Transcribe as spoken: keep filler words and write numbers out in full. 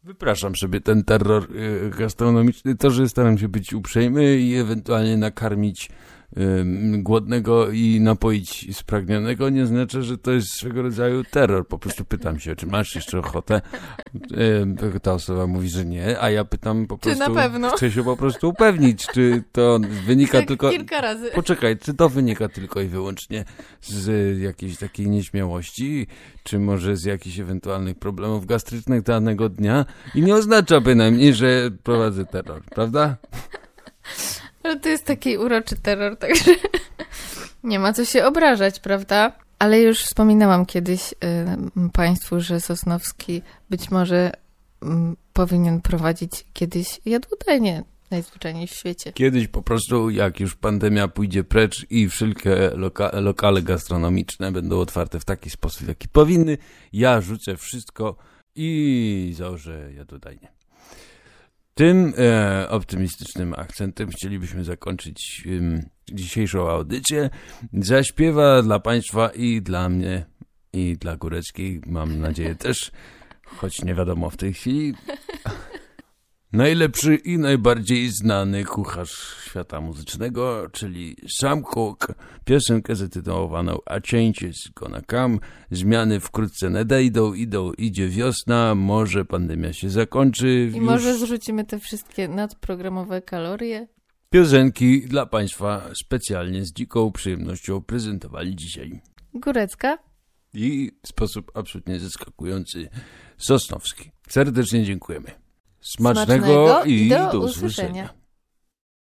Wypraszam sobie ten terror y, gastronomiczny, to, że staram się być uprzejmy i ewentualnie nakarmić y, głodnego i napoić spragnionego, nie znaczy, że to jest swego rodzaju terror. Po prostu pytam się, czy masz jeszcze ochotę? Y, ta osoba mówi, że nie, a ja pytam po prostu, czy na pewno? Chcę się po prostu upewnić, czy to wynika tak tylko... kilka razy. Poczekaj, czy to wynika tylko i wyłącznie z jakiejś takiej nieśmiałości, czy może z jakichś ewentualnych problemów gastrycznych danego dnia i nie oznacza bynajmniej, że prowadzę terror, prawda? Ale to jest taki uroczy terror, także nie ma co się obrażać, prawda? Ale już wspominałam kiedyś y, państwu, że Sosnowski być może y, powinien prowadzić kiedyś jadłodajnię najzwyczajniej w świecie. Kiedyś po prostu, jak już pandemia pójdzie precz i wszelkie loka- lokale gastronomiczne będą otwarte w taki sposób, jaki powinny, ja rzucę wszystko i założę jadłodajnię. Tym e, optymistycznym akcentem chcielibyśmy zakończyć um, dzisiejszą audycję. Zaśpiewa dla Państwa i dla mnie, i dla Góreckiej, mam nadzieję też, choć nie wiadomo w tej chwili, najlepszy i najbardziej znany kucharz świata muzycznego, czyli Sam Cooke, piosenkę zatytułowaną A Change is Gonna Come, zmiany wkrótce nadejdą, idą, idzie wiosna, może pandemia się zakończy. I już... może zrzucimy te wszystkie nadprogramowe kalorie. Piosenki dla Państwa specjalnie z dziką przyjemnością prezentowali dzisiaj Górecka i w sposób absolutnie zaskakujący Sosnowski. Serdecznie dziękujemy. Smacznego, Smacznego i do, do usłyszenia. usłyszenia.